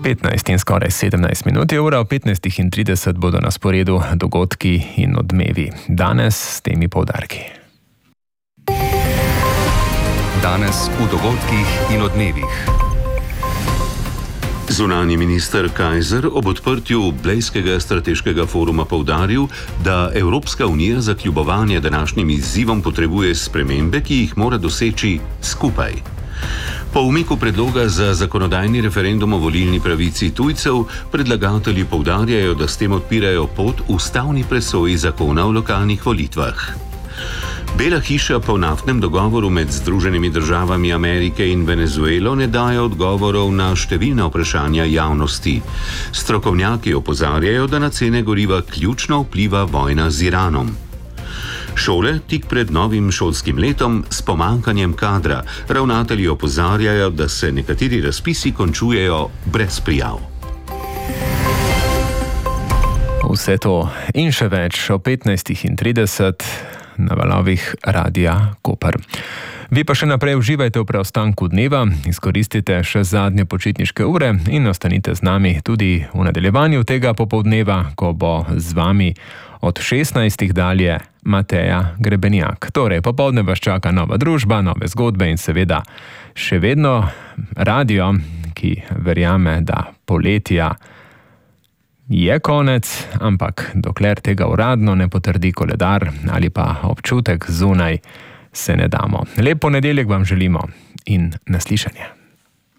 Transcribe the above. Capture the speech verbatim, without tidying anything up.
petnajst in skoraj sedemnajst minut je ura, o petnajst in trideset bodo na sporedu dogodki in odmevi. Danes s temi poudarki. Danes v dogodkih in odmevih. Zunanji minister Kajzer ob odprtju Blejskega strateškega foruma poudaril, da Evropska unija za kljubovanje današnjim izzivom potrebuje spremembe, ki jih mora doseči skupaj. Po umiku predloga za zakonodajni referendum o volilni pravici tujcev, predlagatelji poudarjajo, da s tem odpirajo pot ustavni presoji zakona o lokalnih volitvah. Bela hiša po naftnem dogovoru med Združenimi državami Amerike in Venezuelo ne daje odgovorov na številna vprašanja javnosti. Strokovnjaki opozarjajo, da na cene goriva ključno vpliva vojna z Iranom. Šole tik pred novim šolskim letom s pomanjkanjem kadra. Ravnatelji opozarjajo, da se nekateri razpisi končujejo brez prijav. Vse to in še več o petnajst in trideset na valovih Radia Koper. Vi pa še naprej uživajte v preostanku dneva, izkoristite še zadnje počitniške ure in ostanite z nami tudi v nadaljevanju tega popoldneva, ko bo z vami od šestnajstih dalje Mateja Grebenjak. Torej, popoldne vas čaka nova družba, nove zgodbe in seveda še vedno radio, ki verjame, da poletja je konec, ampak dokler tega uradno ne potrdi koledar ali pa občutek zunaj, se ne damo. Lep ponedeljek vam želimo in naslišanje.